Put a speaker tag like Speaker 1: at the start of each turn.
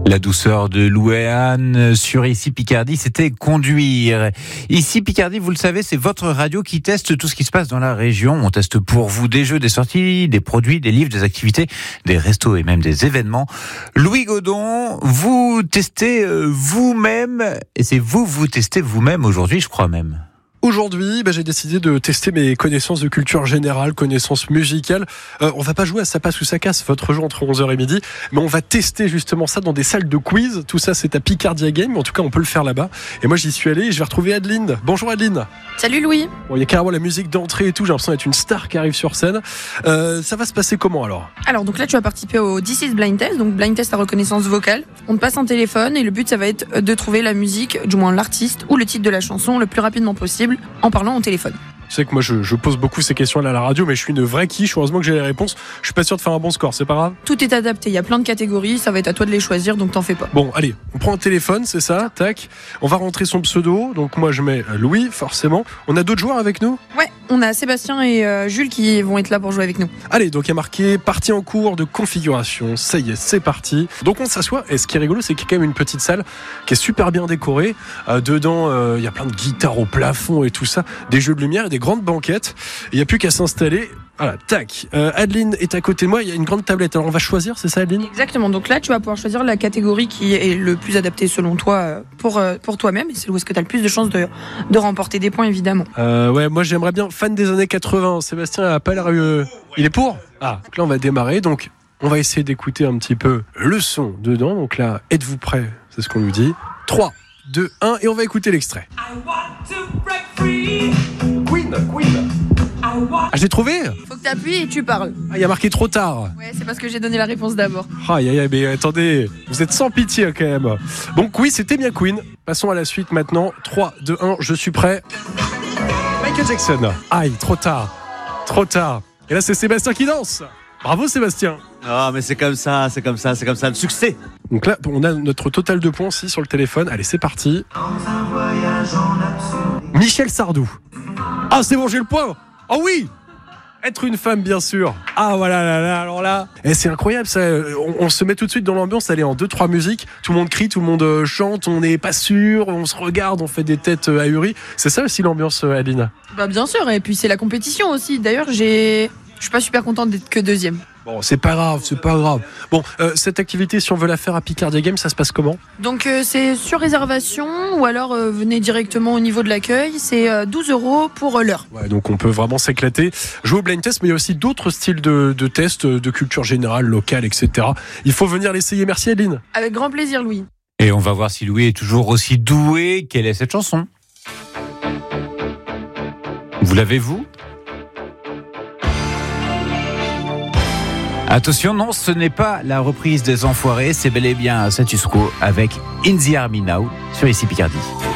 Speaker 1: La douceur de Louéane sur Ici Picardie, c'était Conduire. Ici Picardie, vous le savez, c'est votre radio qui teste tout ce qui se passe dans la région. On teste pour vous des jeux, des sorties, des produits, des livres, des activités, des restos et même des événements. Louis Godon, vous testez vous-même, et c'est vous testez vous-même aujourd'hui, je crois même.
Speaker 2: Aujourd'hui, j'ai décidé de tester mes connaissances de culture générale, connaissances musicales. On va pas jouer à ça passe ou ça casse, votre jeu entre 11h et midi, mais on va tester justement ça dans des salles de quiz. Tout ça, c'est à Picardia Game. En tout cas, on peut le faire là-bas. Et moi, j'y suis allé et je vais retrouver Adeline. Bonjour Adeline.
Speaker 3: Salut Louis.
Speaker 2: Bon, il y a carrément la musique d'entrée et tout. J'ai l'impression d'être une star qui arrive sur scène. Ça va se passer comment alors ?
Speaker 3: Alors donc là, tu vas participer au This is Blind Test, donc Blind Test à reconnaissance vocale. On te passe un téléphone et le but, ça va être de trouver la musique, du moins l'artiste ou le titre de la chanson le plus rapidement possible en parlant au téléphone.
Speaker 2: Tu sais que moi je pose beaucoup ces questions-là à la radio, mais je suis une vraie quiche. Heureusement que j'ai les réponses. Je suis pas sûr de faire un bon score, c'est pas grave.
Speaker 3: Tout est adapté, il y a plein de catégories, ça va être à toi de les choisir, donc t'en fais pas.
Speaker 2: Bon, allez, on prend un téléphone, c'est ça, tac. On va rentrer son pseudo, donc moi je mets Louis, forcément. On a d'autres joueurs avec nous ?
Speaker 3: Ouais, on a Sébastien et Jules qui vont être là pour jouer avec nous.
Speaker 2: Allez, donc il y a marqué partie en cours de configuration. Ça y est, c'est parti. Donc on s'assoit, et ce qui est rigolo, c'est qu'il y a quand même une petite salle qui est super bien décorée. Dedans, il y a plein de guitares au plafond et tout ça, des jeux de lumière et des grandes banquettes. Il n'y a plus qu'à s'installer. Voilà, tac. Adeline est à côté de moi, il y a une grande tablette. Alors on va choisir, c'est ça Adeline ?
Speaker 3: Exactement, donc là tu vas pouvoir choisir la catégorie qui est le plus adaptée selon toi pour toi-même, et c'est où est-ce que tu as le plus de chances de remporter des points évidemment.
Speaker 2: Ouais, moi j'aimerais bien, fan des années 80, Sébastien a pas l'air... Il est pour ? Ah, donc là on va démarrer, donc on va essayer d'écouter un petit peu le son dedans. Donc là, êtes-vous prêts ? C'est ce qu'on nous dit. 3, 2, 1, et on va écouter l'extrait. Queen. Ah, j'ai trouvé ?
Speaker 3: Faut que t'appuies et tu parles.
Speaker 2: Ah, il y a marqué trop tard.
Speaker 3: Ouais, c'est parce que j'ai donné la réponse d'abord.
Speaker 2: Aïe, mais attendez, vous êtes sans pitié quand même. Donc oui, c'était bien Queen. Passons à la suite maintenant. 3, 2, 1, je suis prêt. Michael Jackson. Aïe, trop tard. Et là, c'est Sébastien qui danse. Bravo Sébastien.
Speaker 4: Ah, mais c'est comme ça, le succès.
Speaker 2: Donc là, on a notre total de points aussi sur le téléphone. Allez, c'est parti. Michel Sardou. Ah, c'est bon, j'ai le point. Oh oui, être une femme, bien sûr. Ah voilà, alors là, c'est incroyable ça. On se met tout de suite dans l'ambiance. Allez, en 2-3 musiques, tout le monde crie, tout le monde chante. On n'est pas sûr, on se regarde, on fait des têtes ahuries. C'est ça aussi l'ambiance, Adeline ?
Speaker 3: Bien sûr, et puis c'est la compétition aussi. D'ailleurs, je suis pas super contente d'être que deuxième.
Speaker 2: Bon, c'est pas grave. Bon, cette activité, si on veut la faire à Picardia Game, ça se passe comment ?
Speaker 3: Donc c'est sur réservation ou alors venez directement au niveau de l'accueil. C'est 12 € pour l'heure.
Speaker 2: Ouais, donc on peut vraiment s'éclater. Jouer au blind test, mais il y a aussi d'autres styles de tests, de culture générale, locale, etc. Il faut venir l'essayer. Merci Adeline.
Speaker 3: Avec grand plaisir Louis.
Speaker 1: Et on va voir si Louis est toujours aussi doué. Quelle est cette chanson ? Vous l'avez, vous ? Attention, non, ce n'est pas la reprise des Enfoirés, c'est bel et bien Status Quo avec In the Army Now sur Ici Picardie.